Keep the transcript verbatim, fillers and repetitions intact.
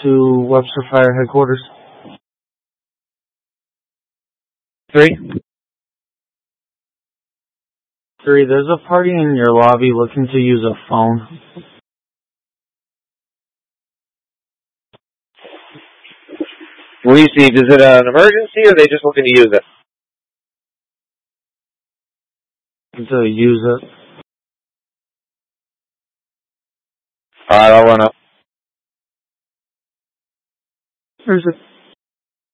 to Webster Fire Headquarters. Three? Three, there's a party in your lobby looking to use a phone. Received. Is it an emergency, or are they just looking to use it? To use it. Alright, I'll run up. There's a